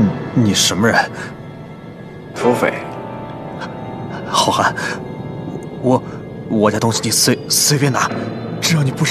你什么人？ 土匪。 好汉，我家东西你随便拿，只要你不